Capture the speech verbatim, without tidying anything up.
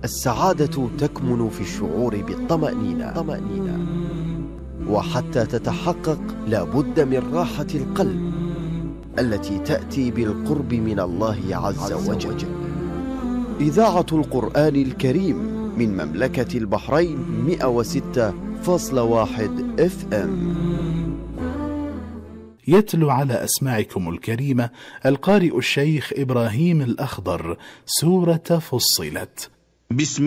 السعادة تكمن في الشعور بالطمأنينة، وحتى تتحقق لابد من راحة القلب التي تأتي بالقرب من الله عز وجل. إذاعة القرآن الكريم من مملكة البحرين مئة وستة فاصلة واحد اف ام. يتلو على أسماعكم الكريمة القارئ الشيخ إبراهيم الأخضر سورة فصلت. بسم